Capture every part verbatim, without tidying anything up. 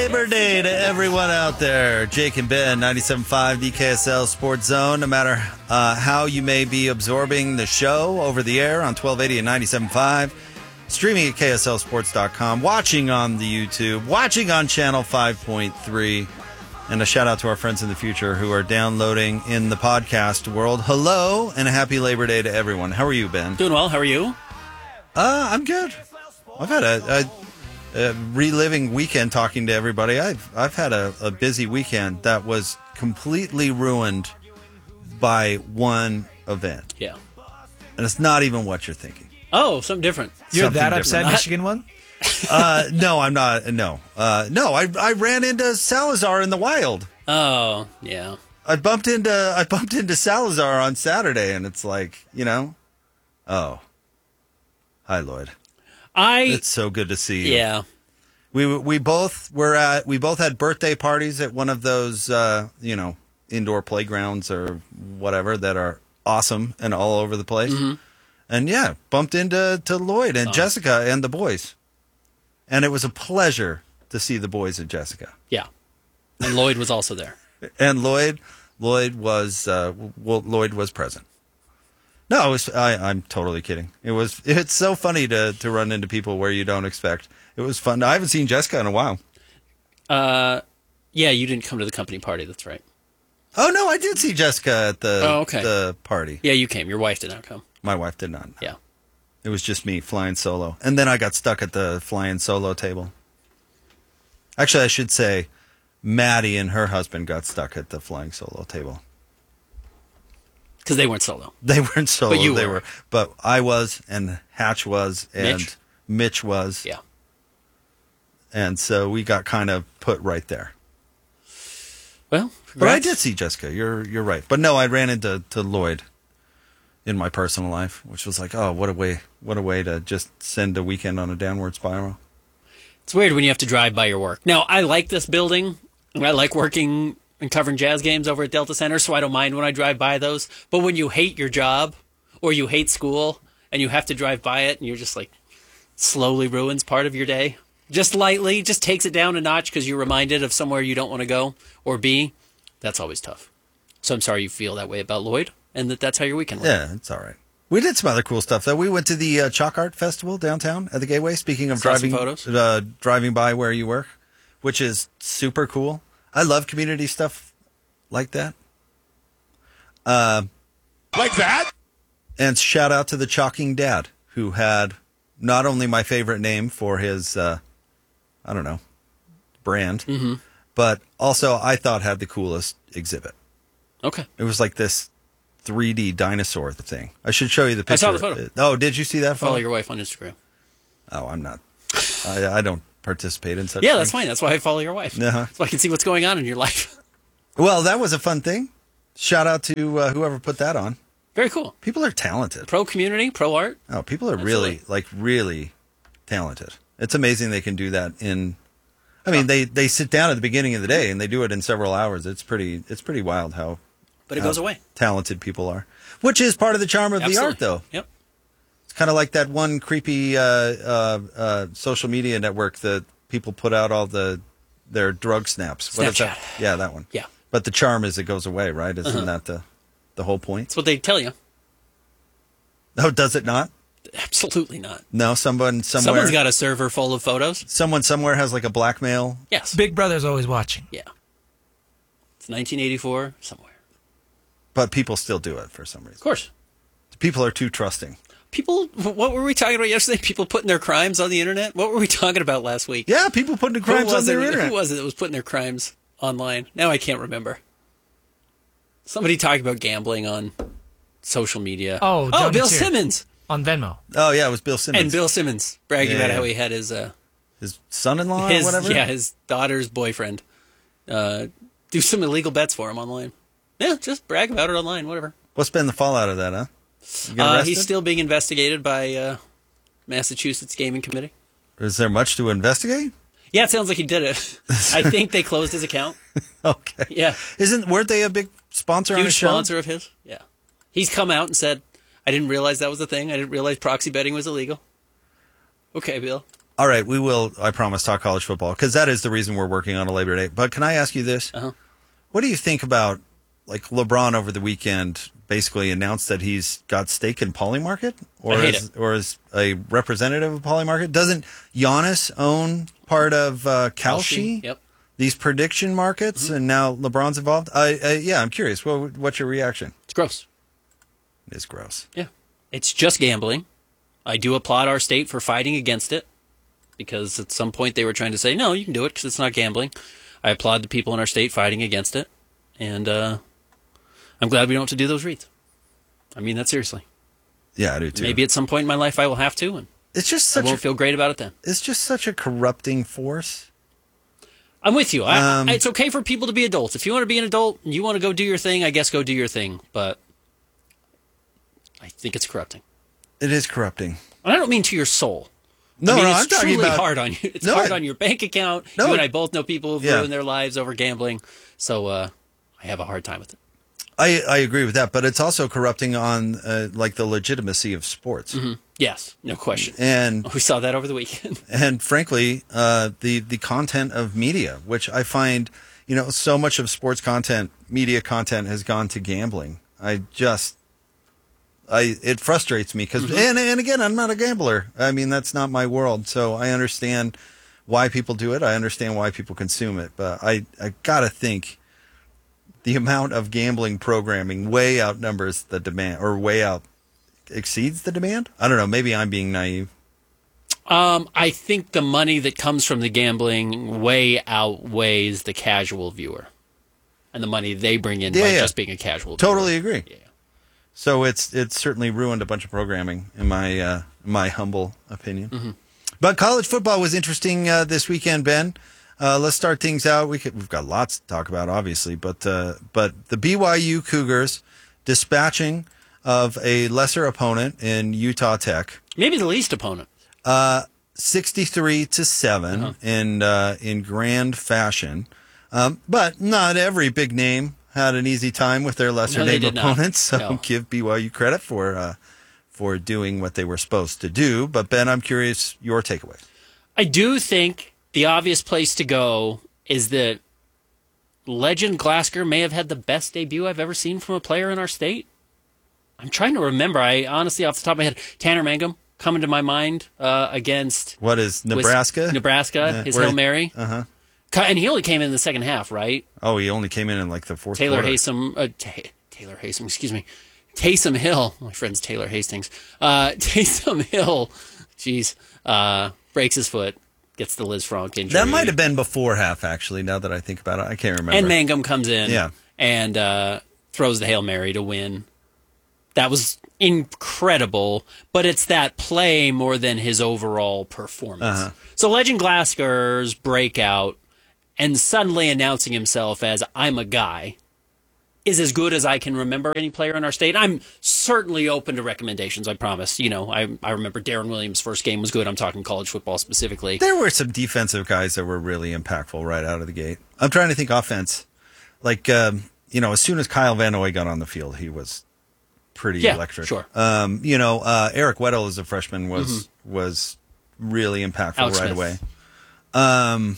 Labor Day to everyone out there. Jake and Ben, ninety-seven point five D K S L Sports Zone. No matter uh, how you may be absorbing the show over the air on twelve eighty and ninety-seven point five, streaming at K S L sports dot com, watching on the YouTube, watching on Channel five point three, and a shout out to our friends in the future who are downloading in the podcast world. Hello, and a happy Labor Day to everyone. How are you, Ben? Doing well. How are you? Uh, I'm good. I've had a... a Uh, reliving weekend talking to everybody. I've I've had a, a busy weekend that was completely ruined by one event. Yeah. And it's not even what you're thinking. Oh, something different. You're Something that upset different. Michigan one? uh, no, I'm not. No. Uh, no, I I ran into Salazar in the wild. Oh, yeah. I bumped into I bumped into Salazar on Saturday, and it's like, you know, oh. Hi, Lloyd. I It's so good to see you. Yeah. We we both were at we both had birthday parties at one of those uh, you know, indoor playgrounds or whatever that are awesome and all over the place. Mm-hmm. And yeah, bumped into to Lloyd and Oh. Jessica and the boys. And it was a pleasure to see the boys and Jessica. Yeah. And Lloyd was also there. And Lloyd Lloyd was uh, well, Lloyd was present. No, it was, I, I'm totally kidding. It was. It's so funny to, to run into people where you don't expect. It was fun. I haven't seen Jessica in a while. Uh, yeah, you didn't come to the company party. That's right. Oh no, I did see Jessica at the Oh, okay. the party. Yeah, you came. Your wife did not come. My wife did not. Yeah. It was just me flying solo, and then I got stuck at the flying solo table. Actually, I should say, Maddie and her husband got stuck at the flying solo table. Because they weren't solo. They weren't solo. But you they were. were. But I was, and Hatch was, and Mitch? Mitch was. Yeah. And so we got kind of put right there. Well, But I congrats. did see Jessica. You're you're right. But no, I ran into to Lloyd in my personal life, which was like, oh, what a way, what a way to just send a weekend on a downward spiral. It's weird when you have to drive by your work. Now, I like this building, and I like working and covering Jazz games over at Delta Center, so I don't mind when I drive by those. But when you hate your job or you hate school and you have to drive by it and you're just like slowly ruins part of your day, just lightly, just takes it down a notch because you're reminded of somewhere you don't want to go or be, that's always tough. So I'm sorry you feel that way about Lloyd and that that's how your weekend went. Yeah, it's all right. We did some other cool stuff, though. We went to the uh, Chalk Art Festival downtown at the Gateway, speaking of Saw some driving photos. Uh, driving by where you work, which is super cool. I love community stuff like that. Uh, Like that? and shout out to the Chalking Dad, who had not only my favorite name for his, uh, I don't know, brand, Mm-hmm. but also I thought had the coolest exhibit. Okay. It was like this three D dinosaur thing. I should show you the I picture. saw the photo. Oh, did you see that photo? Follow your wife on Instagram. Oh, I'm not. I, I don't participate in such Yeah, things. that's fine. That's why I follow your wife. Uh-huh. So I can see what's going on in your life. Well, that was a fun thing. Shout out to uh, whoever put that on. Very cool. People are talented. Pro community, pro art. Oh, people are really, Absolutely. like, really talented. It's amazing they can do that in... I mean, they, they sit down at the beginning of the day and they do it in several hours. It's pretty it's pretty wild how... But it how goes away. Talented people are. Which is part of the charm of Absolutely. the art, though. Yep. It's kind of like that one creepy uh, uh, uh, social media network that people put out all the their drug snaps. What is that? Snapchat. Yeah, that one. Yeah. But the charm is it goes away, right? Isn't Uh-huh. that the the whole point? That's what they tell you. Oh, does it not? Absolutely not. No, someone somewhere Someone's got a server full of photos. someone somewhere has like a blackmail. Yes. Big Brother's always watching. Yeah. It's nineteen eighty-four somewhere. But people still do it for some Of reason. course. People are too trusting. People, what were we talking about yesterday? People putting their crimes on the internet? What were we talking about last week? Yeah, people putting the Who crimes on was their it? internet. Who was it that was putting their crimes online? Now I can't remember. Somebody talking about gambling on social media. Oh, oh Johnny Bill Sear. Simmons. On Venmo. Oh yeah, it was Bill Simmons. And Bill Simmons bragging Yeah. about how he had his uh, his son-in-law his or whatever. yeah his daughter's boyfriend uh, do some illegal bets for him online. Yeah, just brag about it online, whatever. What's been the fallout of that, huh? You get Uh, arrested? he's still being investigated by uh, Massachusetts Gaming Committee. Is there much to investigate? Yeah, it sounds like he did it. I think they closed his account. Okay. Yeah, Isn't weren't they a big sponsor on huge the show? sponsor of his. Yeah, he's come out and said, "I didn't realize that was a thing. I didn't realize proxy betting was illegal." Okay, Bill. All right, we will, I promise, talk college football, because that is the reason we're working on a Labor Day. But can I ask you this? Uh-huh. What do you think about, like, LeBron over the weekend basically announced that he's got stake in Polymarket? Or I hate is, it. or is a representative of Polymarket? Doesn't Giannis own part of uh, Kalshi? Yep. These prediction markets, Mm-hmm. and now LeBron's involved? I, I, yeah, I'm curious. What, what's your reaction? It's gross. It is gross. Yeah. It's just gambling. I do applaud our state for fighting against it, because at some point they were trying to say, no, you can do it because it's not gambling. I applaud the people in our state fighting against it, and uh, I'm glad we don't have to do those reads. I mean that seriously. Yeah, I do too. Maybe at some point in my life I will have to, and It's just I such won't a, feel great about it then. it's just such a corrupting force. I'm with you. I, Um, I, it's okay for people to be adults. If you want to be an adult and you want to go do your thing, I guess go do your thing. But I think it's corrupting. It is corrupting. And I don't mean to your soul. No, I mean, no, it's I'm talking truly about hard on you. It's No, hard I- on your bank account. No, you and it- I both know people who've Yeah. ruined their lives over gambling. So uh, I have a hard time with it. I, I agree with that, but it's also corrupting on uh, like the legitimacy of sports, Yes, no question. and We saw that over the weekend. and frankly, uh, the the content of media, which I find, you know, so much of sports content, media content, has gone to gambling. I just, I it frustrates me because, and and again, I'm not a gambler. I mean, that's not my world, so I understand why people do it. I understand why people consume it, but I I gotta think. The amount of gambling programming way outnumbers the demand, or way out exceeds the demand. I don't know. Maybe I'm being naive. Um, I think the money that comes from the gambling way outweighs the casual viewer, and the money they bring in Yeah, by yeah. just being a casual. Totally viewer. agree. Yeah. So it's it's certainly ruined a bunch of programming, in my uh, my humble opinion. But college football was interesting uh, this weekend, Ben. Uh, let's start things out. We could, we've got lots to talk about, obviously, but uh, but the B Y U Cougars dispatching of a lesser opponent in Utah Tech, Maybe the least opponent. sixty-three to seven Uh-huh. in uh, in grand fashion. Um, but not every big name had an easy time with their lesser No, they name did not. opponents. So No. give B Y U credit for uh, for doing what they were supposed to do. But Ben, I'm curious your takeaway. I do think the obvious place to go is that Legend Glasgow may have had the best debut I've ever seen from a player in our state. I'm trying to remember. I honestly, off the top of my head, Tanner Mangum coming to my mind uh, against What is was- Nebraska? Nebraska, Yeah, his where- Hail Mary. Uh-huh. Ca- And he only came in the second half, right? Oh, he only came in in like the fourth Taylor quarter. Haysom, uh, Ta- Taylor Haysom, excuse me, Taysom Hill. My friend's Taylor Hastings. Uh, Taysom Hill, jeez, uh, breaks his foot, gets the Liz Frank injury. That might have been before half, actually, now that I think about it. I can't remember. And Mangum comes in, Yeah. and uh, throws the Hail Mary to win. That was incredible, but it's that play more than his overall performance. Uh-huh. So Legend Glasker's breakout and suddenly announcing himself as I'm a guy is as good as I can remember any player in our state. I'm certainly open to recommendations, I promise. You know, I I remember Darren Williams' first game was good. I'm talking college football specifically. There were some defensive guys that were really impactful right out of the gate. I'm trying to think offense. Like, um, you know, as soon as Kyle Van Noy got on the field, he was pretty Yeah, electric. sure. Um, you know, uh, Eric Weddle as a freshman was was really impactful Alex right Smith. away. Um,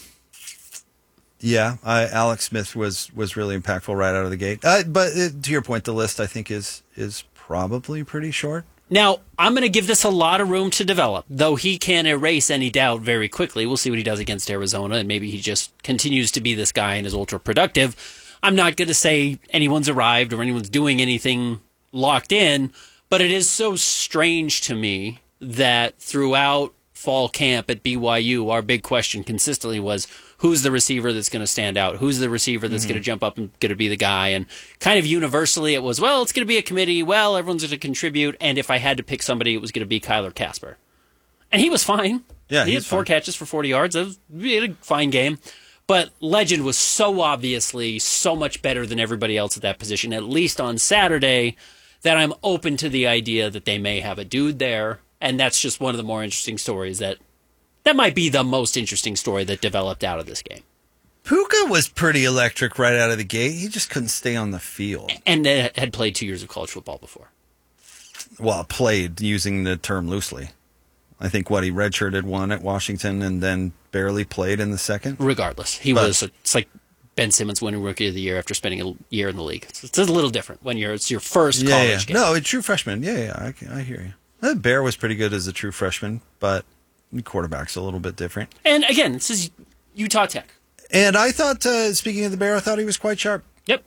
yeah, I, Alex Smith was was really impactful right out of the gate. Uh, but uh, to your point, the list I think is is probably pretty short. Now, I'm going to give this a lot of room to develop, though he can erase any doubt very quickly. We'll see what he does against Arizona, and maybe he just continues to be this guy and is ultra productive. I'm not going to say anyone's arrived or anyone's doing anything locked in, but it is so strange to me that throughout fall camp at B Y U, our big question consistently was, who's the receiver that's going to stand out? Who's the receiver that's going to jump up and going to be the guy? And kind of universally, it was, well, it's going to be a committee. Well, everyone's going to contribute. And if I had to pick somebody, it was going to be Kyler Casper. And he was fine. Yeah, he he had was four fine. catches for forty yards. That was, he had a fine game. But Legend was so obviously so much better than everybody else at that position, at least on Saturday, that I'm open to the idea that they may have a dude there. And that's just one of the more interesting stories that that might be the most interesting story that developed out of this game. Puka was pretty electric right out of the gate. He just couldn't stay on the field. And uh, had played two years of college football before. Well, played using the term loosely. I think what he redshirted one at Washington and then barely played in the second. Regardless, he But- was. It's like Ben Simmons winning Rookie of the Year after spending a year in the league. It's, it's a little different when you're it's your first Yeah, college yeah. game. No, a true freshman. Yeah, yeah, I, can- I hear you. Uh, Bear was pretty good as a true freshman, but the quarterback's a little bit different. And again, this is Utah Tech. And I thought, uh, speaking of the Bear, I thought he was quite sharp. Yep.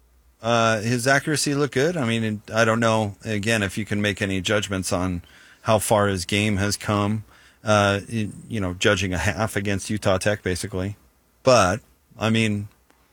Uh, his accuracy looked good. I mean, I don't know, again, if you can make any judgments on how far his game has come, uh, you, you know, judging a half against Utah Tech, basically. But, I mean,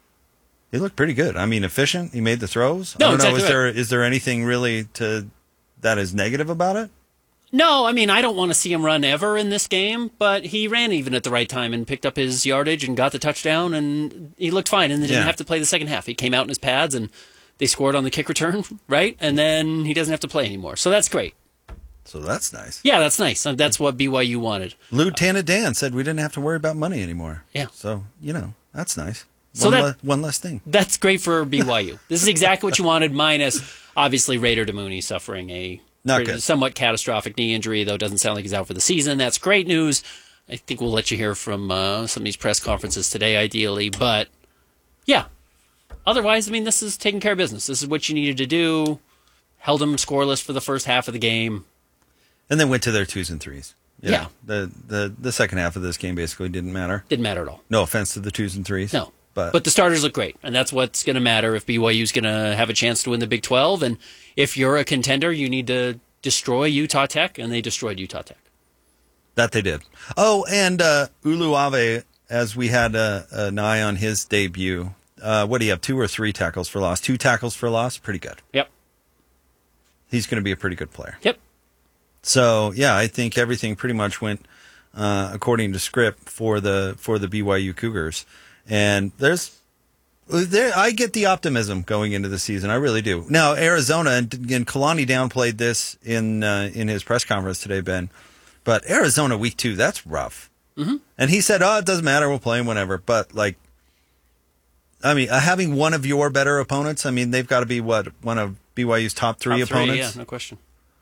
he looked pretty good. I mean, efficient. He made the throws. No, I don't exactly know, is right. there is there anything really to that is negative about it? No, I mean, I don't want to see him run ever in this game, but he ran even at the right time and picked up his yardage and got the touchdown, and he looked fine, and they didn't Yeah. have to play the second half. He came out in his pads, and they scored on the kick return, right? And then he doesn't have to play anymore. So that's great. So that's nice. Yeah, that's nice. That's what B Y U wanted. Lieutenant Dan said we didn't have to worry about money anymore. Yeah. So, you know, that's nice. So one, that- le- one less thing. That's great for B Y U. This is exactly what you wanted, minus, obviously, Raider DeMooney suffering a Not pretty- good. somewhat catastrophic knee injury, though it doesn't sound like he's out for the season. That's great news. I think we'll let you hear from uh, some of these press conferences today, ideally. But, yeah. Otherwise, I mean, this is taking care of business. This is what you needed to do. Held them scoreless for the first half of the game. And then went to their twos and threes. You Yeah. know, the, the, the second half of this game basically didn't matter. Didn't matter at all. No offense to the twos and threes. No. But, But the starters look great, and that's what's going to matter if B Y U's going to have a chance to win the Big twelve. And if you're a contender, you need to destroy Utah Tech, and they destroyed Utah Tech. that they did. Oh, and uh, Uluave, as we had uh, an eye on his debut, uh, what do you have, two or three tackles for loss? Two tackles for loss? Pretty good. Yep. He's going to be a pretty good player. Yep. So, yeah, I think everything pretty much went uh, according to script for the for the B Y U Cougars. And there's there I get the optimism going into the season. I really do. Now, Arizona, and, and Kalani downplayed this in uh, in his press conference today, Ben, but Arizona week two, that's rough. Mm-hmm. And he said, oh, it doesn't matter. We'll play him whenever. But, like, I mean, uh, having one of your better opponents, I mean, they've got to be, what, one of B Y U's top three Top opponents? yeah, no question.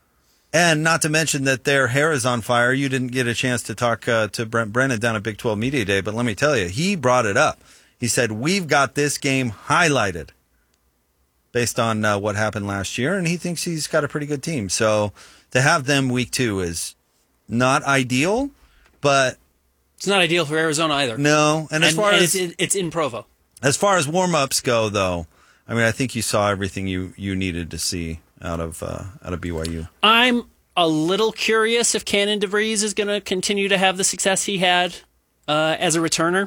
And not to mention that their hair is on fire. You didn't get a chance to talk uh, to Brent Brennan down at Big twelve Media Day, but let me tell you, he brought it up. He said, we've got this game highlighted based on uh, what happened last year, and he thinks he's got a pretty good team. So to have them week two is not ideal, but It's not ideal for Arizona either. no. And as And- far and as it's, it's in Provo. as far as warm-ups go, though, I mean, I think you saw everything you, you needed to see out of uh, out of B Y U. I'm a little curious if Cannon DeVries is going to continue to have the success he had uh, as a returner.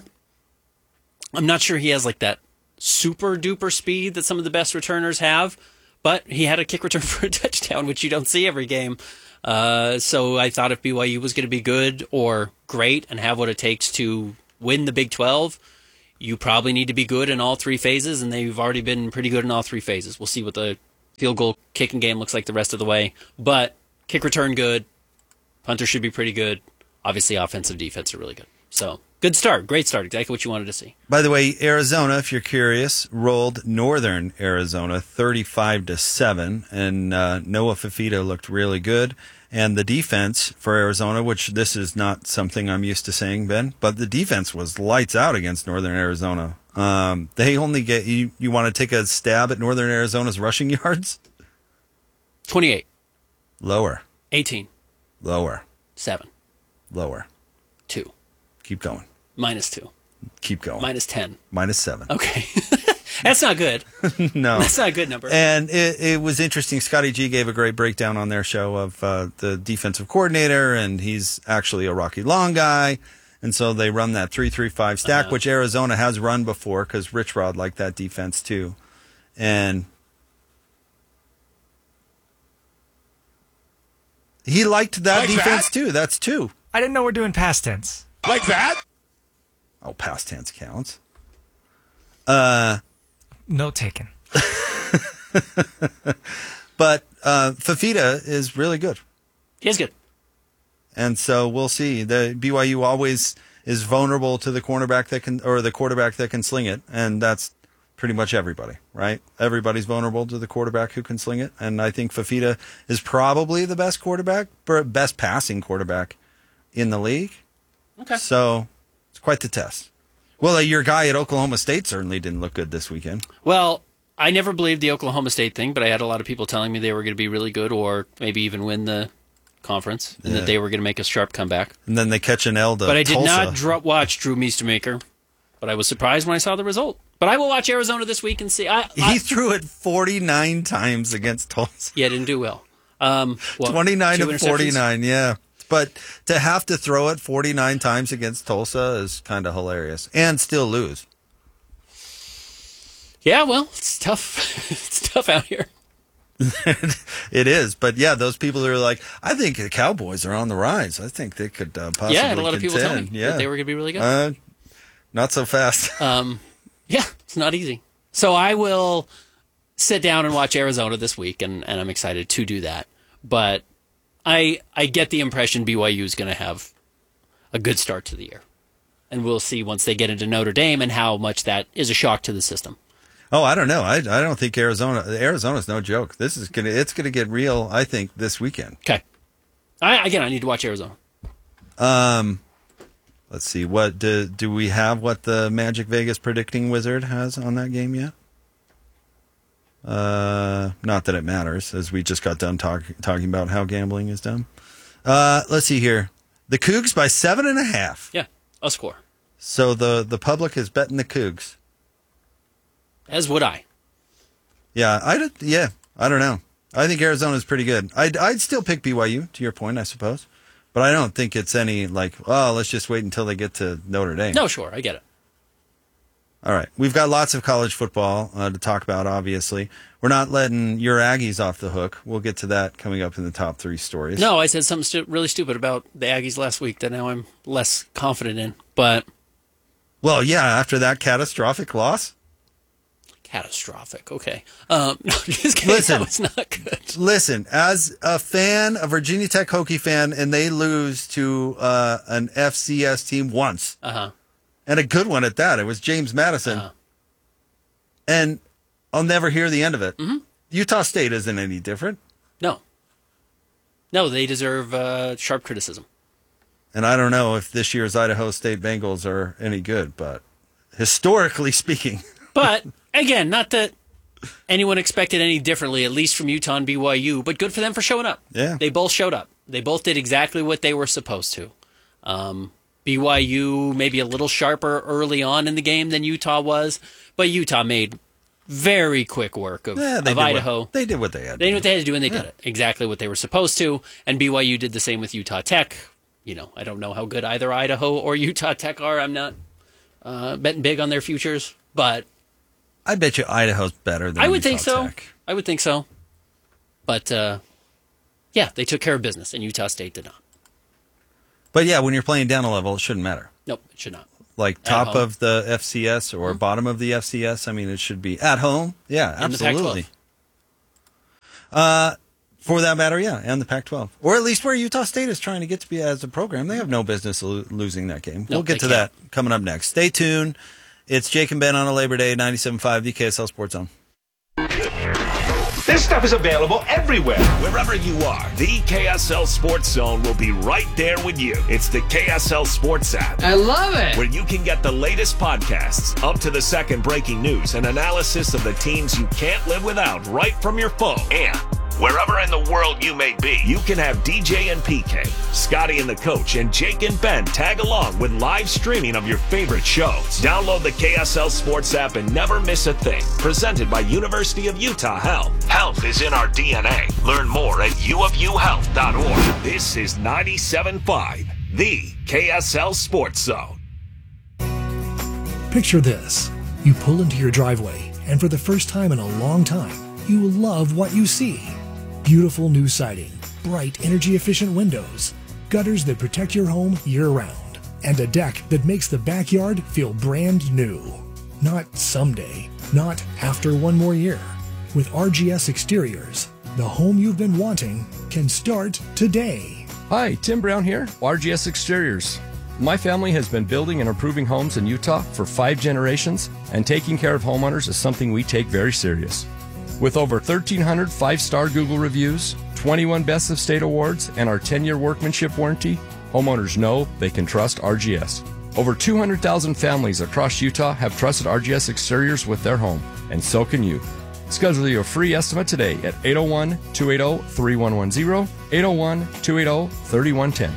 I'm not sure he has like that super duper speed that some of the best returners have, but he had a kick return for a touchdown, which you don't see every game. Uh, so I thought if B Y U was going to be good or great and have what it takes to win the Big twelve, you probably need to be good in all three phases, and they've already been pretty good in all three phases. We'll see what the field goal kicking game looks like the rest of the way, but kick return good, punter should be pretty good. Obviously, offensive defense are really good. So good start, great start, exactly what you wanted to see. By the way, Arizona, if you're curious, rolled Northern Arizona thirty-five to seven, and uh, Noah Fafita looked really good. And the defense for Arizona, which this is not something I'm used to saying, Ben, but the defense was lights out against Northern Arizona. Um, they only get you. You want to take a stab at Northern Arizona's rushing yards? twenty-eight, Lower, eighteen, lower, seven, lower. two, Keep going. minus two, Keep going. minus ten. Minus seven. Okay. That's not good. No. That's not a good number. And it, it was interesting. Scotty G gave a great breakdown on their show of uh, the defensive coordinator, and he's actually a Rocky Long guy. And so they run that three three five stack, Uh-huh. which Arizona has run before because Rich Rod liked that defense too. And he liked that Like defense that? too. That's two. I didn't know we're doing past tense. Like that? Oh, past tense counts. Uh, Note taken. but uh, Fafita is really good. He is good. And so we'll see. The B Y U always is vulnerable to the cornerback that can, or the quarterback that can sling it, and that's pretty much everybody, right? Everybody's vulnerable to the quarterback who can sling it. And I think Fifita is probably the best quarterback, best passing quarterback in the league. Okay. So it's quite the test. Well, uh, your guy at Oklahoma State certainly didn't look good this weekend. Well, I never believed the Oklahoma State thing, but I had a lot of people telling me they were going to be really good or maybe even win the conference and Yeah. that they were going to make a sharp comeback. And then they catch an L to But I did Tulsa. not dr- watch Drew Meestermaker, but I was surprised when I saw the result. But I will watch Arizona this week and see. I, I He threw it forty-nine times against Tulsa. Yeah, didn't do well. Um, what, twenty-nine two to interceptions? forty-nine, yeah. But to have to throw it forty-nine times against Tulsa is kind of hilarious. And still lose. Yeah, well, it's tough. It's tough out here. It is. But yeah, those people who are like, I think the Cowboys are on the rise. I think they could uh, possibly Yeah, and a lot of people tell me contend. Yeah. that they were going to be really good. Uh, not so fast. Um, yeah, it's not easy. So I will sit down and watch Arizona this week, and, and I'm excited to do that. But I I get the impression B Y U is going to have a good start to the year. And we'll see once they get into Notre Dame and how much that is a shock to the system. Oh, I don't know. I, I don't think Arizona Arizona's no joke. This is gonna it's gonna get real, I think, this weekend. Okay. I, again, I need to watch Arizona. Um let's see. What do do we have what the Magic Vegas predicting wizard has on that game yet? Uh not that it matters, as we just got done talk, talking about how gambling is done. Uh let's see here. The Cougs by seven and a half. Yeah, a score. So the, the public is betting the Cougs. As would I. Yeah, I don't, yeah, I don't know. I think Arizona's pretty good. I'd I'd still pick B Y U, to your point, I suppose. But I don't think it's any like, oh, let's just wait until they get to Notre Dame. No, sure, I get it. All right. We've got lots of college football uh, to talk about, obviously. We're not letting your Aggies off the hook. We'll get to that coming up in the top three stories. No, I said something stu- really stupid about the Aggies last week that now I'm less confident in. But Well, yeah, after that catastrophic loss. catastrophic. Okay. Um, no, just kidding. Listen. That was not good. Listen, as a fan, a Virginia Tech Hokie fan, and they lose to uh, an F C S team once, Uh-huh. and a good one at that. It was James Madison. Uh-huh. And I'll never hear the end of it. Mm-hmm. Utah State isn't any different. No. No, they deserve uh, sharp criticism. And I don't know if this year's Idaho State Bengals are any good, but historically speaking. But, again, not that anyone expected any differently, at least from Utah and B Y U, but good for them for showing up. Yeah. They both showed up. They both did exactly what they were supposed to. Um, B Y U maybe a little sharper early on in the game than Utah was, but Utah made very quick work of, Yeah, they of did Idaho. What, they did what they had They to knew what do. they had to do, and they did it. Exactly what they were supposed to. And B Y U did the same with Utah Tech. You know, I don't know how good either Idaho or Utah Tech are. I'm not uh, betting big on their futures, but I bet you Idaho's better than I would Utah think so. Tech. I would think so. But, uh, yeah, they took care of business, and Utah State did not. But yeah, when you're playing down a level, it shouldn't matter. Nope, it should not. Like At top home. of the F C S or Mm-hmm. bottom of the F C S. I mean, it should be at home. Yeah, In the Pac absolutely. twelve. Uh, for that matter, yeah, and the Pac twelve. Or at least where Utah State is trying to get to be as a program. They have no business lo- losing that game. No, we'll get they to can't. that coming up next. Stay tuned. It's Jake and Ben on a Labor Day, ninety-seven point five, the K S L Sports Zone. This stuff is available everywhere. Wherever you are, the K S L Sports Zone will be right there with you. It's the K S L Sports app, I love it. where you can get the latest podcasts, up to the second breaking news, and analysis of the teams you can't live without right from your phone. And wherever in the world you may be, you can have D J and P K, Scotty and the Coach, and Jake and Ben tag along with live streaming of your favorite shows. Download the K S L Sports app and never miss a thing. Presented by University of Utah Health. Health is in our D N A. Learn more at u of u health dot org. This is ninety-seven point five, the K S L Sports Zone. Picture this. You pull into your driveway, and for the first time in a long time, you will love what you see. Beautiful new siding, bright energy-efficient windows, gutters that protect your home year-round, and a deck that makes the backyard feel brand new. Not someday, not after one more year. With R G S Exteriors, the home you've been wanting can start today. Hi, Tim Brown here, R G S Exteriors. My family has been building and improving homes in Utah for five generations, and taking care of homeowners is something we take very serious. With over thirteen hundred five-star Google reviews, twenty-one Best of State awards, and our ten-year workmanship warranty, homeowners know they can trust R G S. Over two hundred thousand families across Utah have trusted R G S Exteriors with their home, and so can you. Schedule your free estimate today at eight oh one, two eight oh, three one one zero, eight oh one, two eight oh, three one one zero.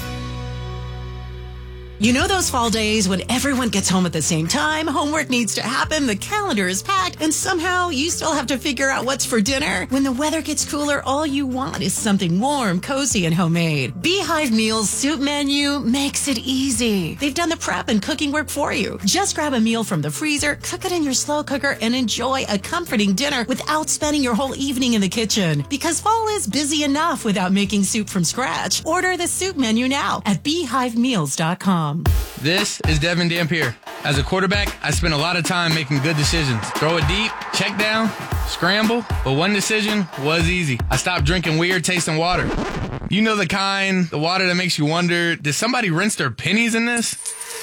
You know those fall days when everyone gets home at the same time, homework needs to happen, the calendar is packed, and somehow you still have to figure out what's for dinner? When the weather gets cooler, all you want is something warm, cozy, and homemade. Beehive Meals soup menu makes it easy. They've done the prep and cooking work for you. Just grab a meal from the freezer, cook it in your slow cooker, and enjoy a comforting dinner without spending your whole evening in the kitchen. Because fall is busy enough without making soup from scratch. Order the soup menu now at beehive meals dot com. This is Devin Dampier. As a quarterback, I spend a lot of time making good decisions. Throw it deep, check down, scramble, but one decision was easy. I stopped drinking weird tasting water. You know the kind, the water that makes you wonder, did somebody rinse their pennies in this?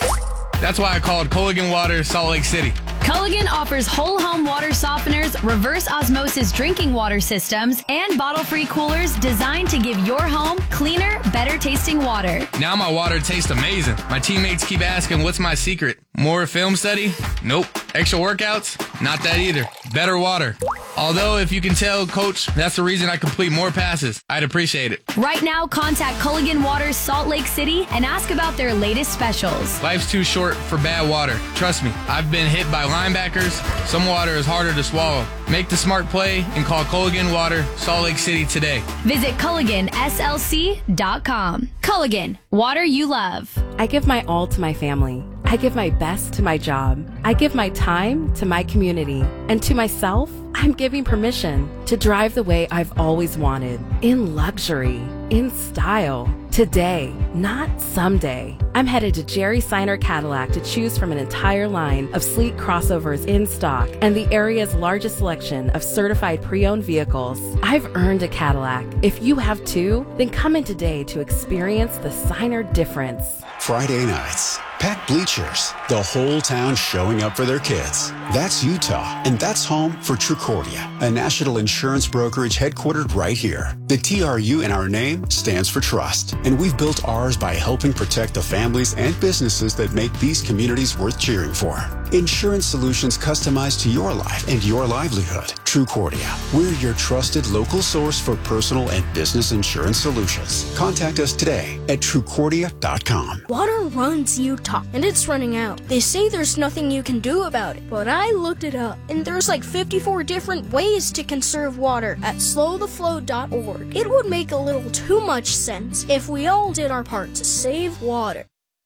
That's why I called Culligan Water Salt Lake City. Culligan offers whole home water softeners, reverse osmosis drinking water systems, and bottle-free coolers designed to give your home cleaner, better tasting water. Now my water tastes amazing. My teammates keep asking, what's my secret? More film study? Nope. Extra workouts? Not that either. Better water. Although, if you can tell, Coach, that's the reason I complete more passes. I'd appreciate it. Right now, contact Culligan Water Salt Lake City and ask about their latest specials. Life's too short for bad water. Trust me, I've been hit by linebackers. Some water is harder to swallow. Make the smart play and call Culligan Water Salt Lake City today. Visit Culligan S L C dot com. Culligan, water you love. I give my all to my family. I give my best to my job. I give my time to my community. And to myself, I'm giving permission to drive the way I've always wanted. In luxury, in style. Today, not someday. I'm headed to Jerry Seiner Cadillac to choose from an entire line of sleek crossovers in stock and the area's largest selection of certified pre-owned vehicles. I've earned a Cadillac. If you have too, then come in today to experience the Seiner difference. Friday nights, packed bleachers, the whole town showing up for their kids. That's Utah, and that's home for Trucordia, a national insurance brokerage headquartered right here. The T R U in our name stands for trust, and we've built ours by helping protect the families and businesses that make these communities worth cheering for. Insurance solutions customized to your life and your livelihood. Trucordia, we're your trusted local source for personal and business insurance solutions. Contact us today at Trucordia dot com. Water runs Utah, and it's running out. They say there's nothing you can do about it, but I looked it up, and there's like fifty-four different ways to conserve water at slow the flow dot org. It would make a little too much sense if we all did our part to save water.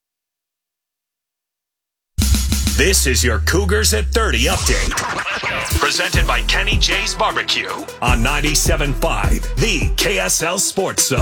This is your Cougars at thirty update. Presented by Kenny J's Barbecue on ninety-seven point five, the K S L Sports Zone.